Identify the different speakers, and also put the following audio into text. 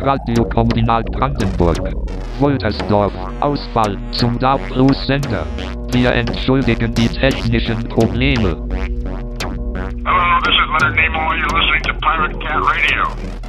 Speaker 1: Radiokombinat Brandenburg. Woltersdorf. Ausfall zum Dark Plus Sender. Wir entschuldigen die technischen Probleme.
Speaker 2: Hello, this is Leonard Nimoy. You're listening to Pirate Cat Radio.